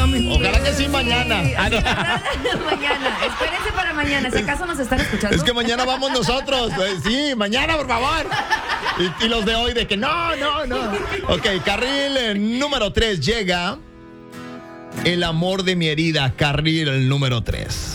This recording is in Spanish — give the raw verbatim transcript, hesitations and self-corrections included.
Exactamente. Ojalá que sí mañana. Sí, Ah, no. mañana. Espérense para mañana. Si acaso nos están escuchando. Es que mañana vamos nosotros. Eh, Sí, mañana, por favor. Y, y los de hoy de que no, no, no. Ok, carril eh, número tres llega El amor de mi herida, carril número tres.